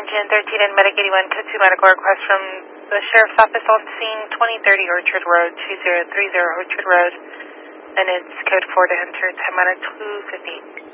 Attention 13 and Medic 81, code 2 medical request from the Sheriff's Office off scene 2030 Orchard Road, 2030 Orchard Road, and it's code 4 to enter, time out at 2:50.